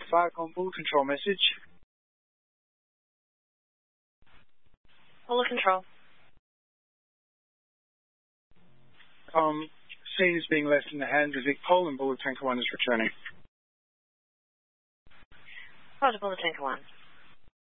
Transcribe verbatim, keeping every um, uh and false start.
Falcon Bullet Control message. Bullet Control. Um, scene is being left in the hands of Vic Pole and Bullet Tanker one is returning. Roger, Bullet Tanker one.